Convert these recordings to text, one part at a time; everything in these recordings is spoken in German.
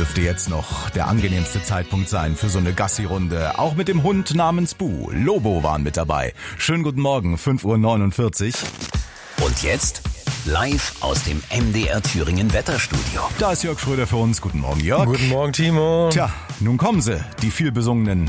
dürfte jetzt noch der angenehmste Zeitpunkt sein für so eine Gassi-Runde. Auch mit dem Hund namens Bu. Lobo waren mit dabei. Schönen guten Morgen, 5:49 Uhr. Und jetzt live aus dem MDR Thüringen Wetterstudio. Da ist Jörg Schröder für uns. Guten Morgen, Jörg. Guten Morgen, Timo. Tja, nun kommen sie, die vielbesungenen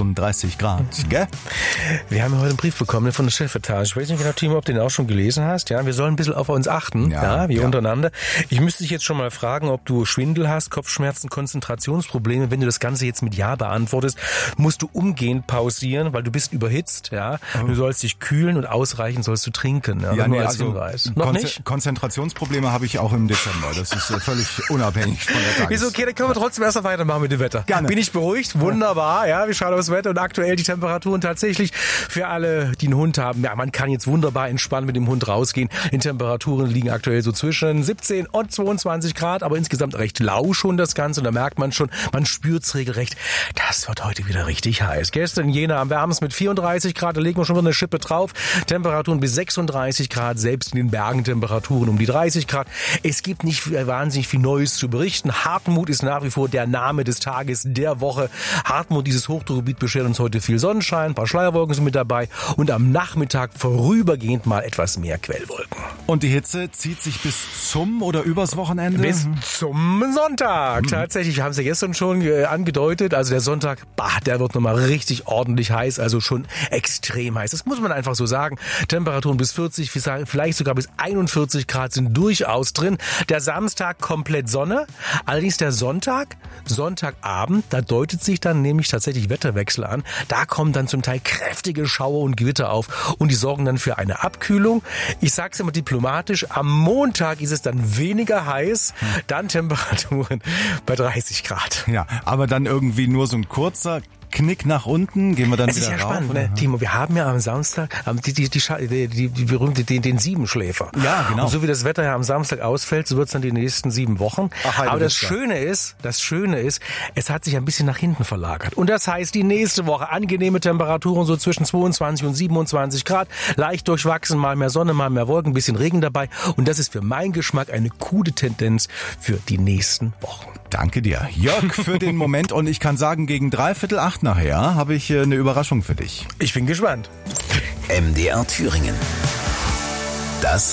36 Grad, gell? Wir haben heute einen Brief bekommen von der Chefetage. Ich weiß nicht genau, Timo, ob du den auch schon gelesen hast. Ja, wir sollen ein bisschen auf uns achten, wir untereinander. Ich müsste dich jetzt schon mal fragen, ob du Schwindel hast, Kopfschmerzen, Konzentrationsprobleme. Wenn du das Ganze jetzt mit Ja beantwortest, musst du umgehend pausieren, weil du bist überhitzt. Ja, Du sollst dich kühlen und ausreichend sollst du trinken. Ja, nur als Hinweis. Noch nicht? Konzentrationsprobleme habe ich auch im Dezember. Das ist völlig unabhängig von der Tages. Ist okay, dann können wir trotzdem erst mal weitermachen mit dem Wetter. Gerne. Bin ich beruhigt? Wunderbar. Ja, wir schauen aufs Wetter und aktuell die Temperaturen tatsächlich für alle, die einen Hund haben. Ja, man kann jetzt wunderbar entspannt mit dem Hund rausgehen. Die Temperaturen liegen aktuell so zwischen 17 und 22 Grad, aber insgesamt recht lau schon das Ganze. Und da merkt man schon, man spürt's regelrecht. Das wird heute wieder richtig heiß. Gestern in Jena am wärmsten mit 34 Grad, da legen wir schon wieder eine Schippe drauf. Temperaturen bis 36 Grad, selbst in den Bergen Temperaturen um die 30 Grad. Es gibt nicht wahnsinnig viel Neues zu berichten. Hartmut ist nach wie vor der Name des Tages, der Woche. Hartmut, dieses Hochdruckgebiet, beschert uns heute viel Sonnenschein, ein paar Schleierwolken sind mit dabei und am Nachmittag vorübergehend mal etwas mehr Quellwolken. Und die Hitze zieht sich bis zum oder übers Wochenende? Bis zum Sonntag. Tatsächlich, wir haben es ja gestern schon angedeutet. Also der Sonntag, der wird nochmal richtig ordentlich heiß, also schon extrem heiß. Das muss man einfach so sagen. Temperaturen bis 40, vielleicht sogar bis 41 Grad sind durchaus drin. Der Samstag komplett Sonne. Allerdings der Sonntagabend, da deutet sich dann nämlich tatsächlich Wetterwechsel an. Da kommen dann zum Teil kräftige Schauer und Gewitter auf und die sorgen dann für eine Abkühlung. Ich sag's immer diplomatisch, am Montag ist es dann weniger heiß, dann Temperaturen bei 30 Grad. Ja, aber dann irgendwie nur so ein kurzer Knick nach unten, gehen wir dann wieder rauf. Das ist ja spannend, ne? Timo, wir haben ja am Samstag die berühmte, den Siebenschläfer. Ja, genau. Und so wie das Wetter ja am Samstag ausfällt, so wird's dann die nächsten 7 Wochen. Aber das Schöne ist, es hat sich ein bisschen nach hinten verlagert. Und das heißt, die nächste Woche angenehme Temperaturen so zwischen 22 und 27 Grad, leicht durchwachsen, mal mehr Sonne, mal mehr Wolken, ein bisschen Regen dabei. Und das ist für meinen Geschmack eine gute Tendenz für die nächsten Wochen. Danke dir, Jörg, für den Moment. Und ich kann sagen, gegen 7:45 nachher habe ich eine Überraschung für dich. Ich bin gespannt. MDR Thüringen. Das